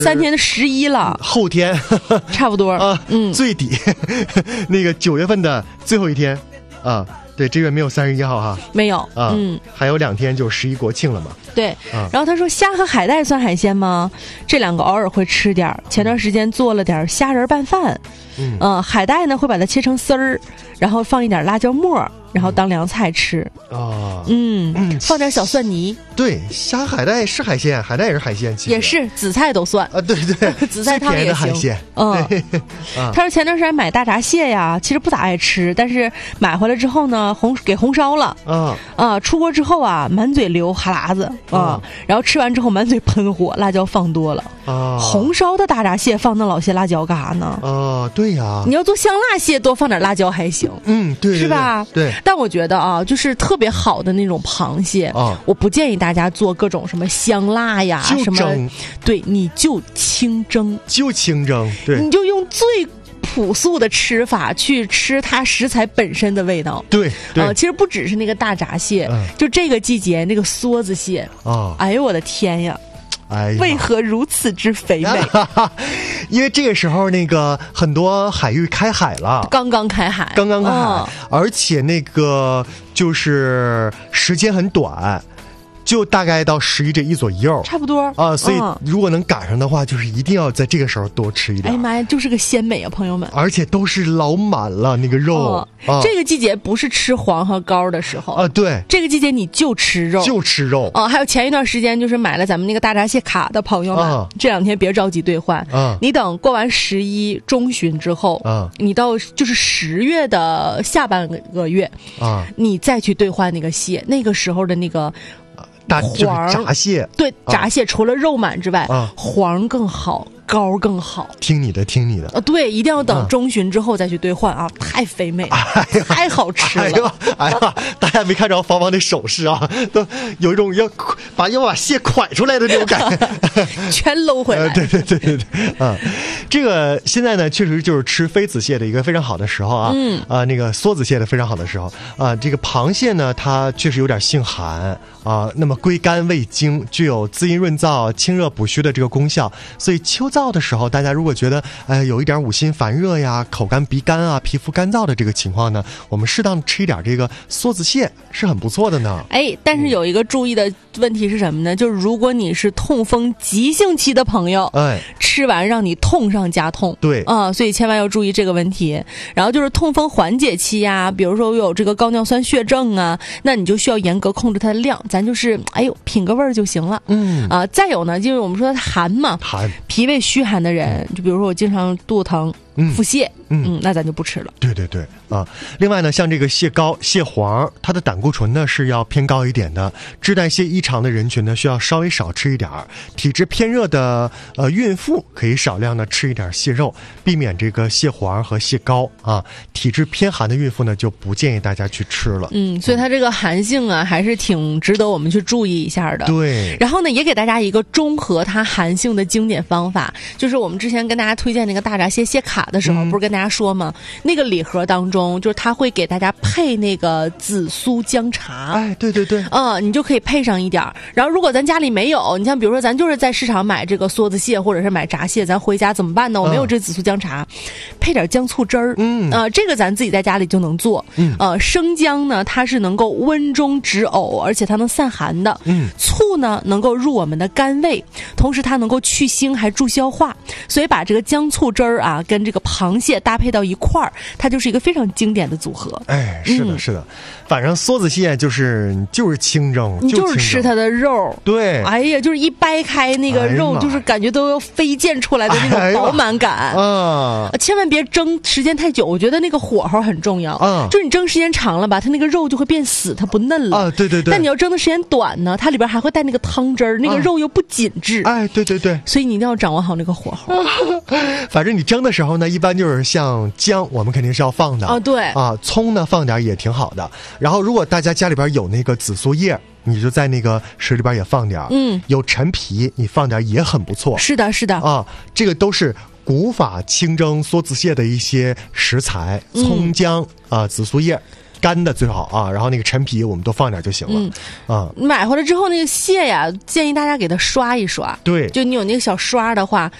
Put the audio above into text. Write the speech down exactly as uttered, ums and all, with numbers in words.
三天的十一了， 后天差不多啊， 嗯， 最底那个九月份的最后一天啊，对，这月没有三十一号哈， 没有啊， 嗯， 还有两天就十一国庆了嘛。 对， 啊、 然后他说虾和海带算海鲜吗？这两个偶尔会吃点儿。前段时间做了点虾仁拌饭，嗯、呃，海带呢会把它切成丝儿，然后放一点辣椒末，然后当凉菜吃。 啊， 嗯，嗯放点小蒜泥。 对，虾海带是海鲜，海带也是海鲜， 也是紫菜都算啊。对对， 紫菜汤也行。 海鲜， 嗯、 啊， 他说前段时间买大闸蟹呀，其实不咋爱吃，但是买回来之后呢，红给红烧了。啊啊，出锅之后啊，满嘴流哈喇子啊，然后吃完之后满嘴喷火，辣椒放多了。啊，红烧的大闸蟹放那老些辣椒干啥呢？ 啊，对呀， 你要做香辣蟹，多放点辣椒还行。 嗯，对， 是吧？ 对。 但我觉得啊，就是特别好的那种螃蟹啊，我不建议大家做各种什么香辣呀，什么，对，你就清蒸， 就清蒸，对， 你就用最朴素的吃法去吃它食材本身的味道。 对对、 呃、其实不只是那个大闸蟹、嗯、就这个季节那个梭子蟹啊，哎呦我的天呀，哎，为何如此之肥美？ 因为这个时候那个很多海域开海了， 刚刚开海， 刚刚开海、哦、而且那个就是时间很短，就大概到十一这一左右， 差不多啊，所以如果能赶上的话，就是一定要在这个时候多吃一点。 哎呀妈呀，就是个鲜美啊，朋友们！ 而且都是老满了那个肉。哦啊、这个季节不是吃黄和膏的时候啊，对， 这个季节你就吃肉， 就吃肉啊。还有前一段时间就是买了咱们那个大闸蟹卡的朋友们，啊、这两天别着急兑换，啊、你等过完十一中旬之后，啊、你到就是十月的下半个月啊，你再去兑换那个蟹，那个时候的那个。 大黄闸蟹， 对，闸蟹除了肉满之外，啊、黄更好，膏更好。 听你的，听你的。 啊，对，一定要等中旬之后再去兑换啊！太肥美了，哎、太好吃了。 哎呀，哎呀，大家没看着芳芳的手势啊，都有一种要把要把蟹蒯出来的那种感觉， 全搂回来。 呃、对对对对对，啊，这个现在呢，确实就是吃飞子蟹的一个非常好的时候啊，嗯，啊，那个梭子蟹的非常好的时候啊，这个螃蟹呢，它确实有点性寒啊，那么归肝胃经，具有滋阴润燥、清热补虚的这个功效，所以秋燥的时候，大家如果觉得呃有一点五心烦热呀、口干鼻干啊、皮肤干燥的这个情况呢，我们适当吃一点这个梭子蟹是很不错的呢。 哎，但是有一个注意的问题是什么呢？就是如果你是痛风急性期的朋友，哎，吃完让你痛上加痛， 对啊，所以千万要注意这个问题。然后就是痛风缓解期呀，比如说有这个高尿酸血症啊，那你就需要严格控制它的量，咱就是哎呦品个味儿就行了。嗯啊，再有呢，就是我们说寒嘛， 寒脾胃虚寒的人，就比如说我经常肚疼、腹泻，嗯嗯，那咱就不吃了。 对对对啊！另外呢，像这个蟹膏、蟹黄，它的胆固醇呢是要偏高一点的，脂代谢异常的人群呢需要稍微少吃一点儿。体质偏热的呃孕妇可以少量的吃一点蟹肉，避免这个蟹黄和蟹膏啊。体质偏寒的孕妇呢就不建议大家去吃了。 嗯，所以它这个寒性啊，还是挺值得我们去注意一下的。 对。 然后呢，也给大家一个中和它寒性的经典方法，就是我们之前跟大家推荐那个大闸蟹蟹卡的时候，嗯、不是跟大家说吗？那个礼盒当中，就是它会给大家配那个紫苏姜茶。 哎，对对对， 嗯，你就可以配上一点。然后，如果咱家里没有，你像比如说咱就是在市场买这个梭子蟹或者是买闸蟹，咱回家怎么办呢？我没有这紫苏姜茶，嗯、配点姜醋汁儿。嗯，啊、呃，这个咱自己在家里就能做。嗯，呃，生姜呢，它是能够温中止呕，而且它能散寒的。嗯，醋呢，能够入我们的肝胃，同时它能够去腥还助消化。所以把这个姜醋汁儿啊，跟这个螃蟹搭配到一块儿，它就是一个非常经典的组合。 哎，是的，是的，嗯、反正梭子蟹就是就是清蒸， 你就是吃它的肉。 对， 哎呀，就是一掰开那个肉，就是感觉都要飞溅出来的那种饱满感。啊、哎，千万别蒸时间太久，我觉得那个火候很重要。啊，就是你蒸时间长了吧，它那个肉就会变死，它不嫩了。 啊，对对对。 但你要蒸的时间短呢，它里边还会带那个汤汁儿，那个肉又不紧致。 哎，对对对。 所以你一定要掌握好那个火候。 反正你蒸的时候呢，一般就是像姜，我们肯定是要放的啊。 对啊，葱呢放点也挺好的。然后如果大家家里边有那个紫苏叶，你就在那个水里边也放点。嗯，有陈皮你放点也很不错。 是的，是的啊，这个都是古法清蒸梭子蟹的一些食材，葱姜啊、紫苏叶。 干的最好啊，然后那个陈皮我们多放点就行了。嗯啊， 买回来之后那个蟹呀，建议大家给它刷一刷。 对， 就你有那个小刷的话，